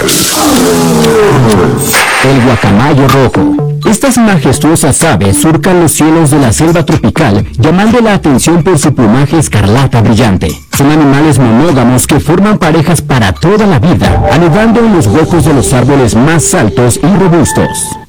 El guacamayo rojo. Estas majestuosas aves surcan los cielos de la selva tropical, llamando la atención por su plumaje escarlata brillante. Son animales monógamos que forman parejas para toda la vida, anidando en los huecos de los árboles más altos y robustos.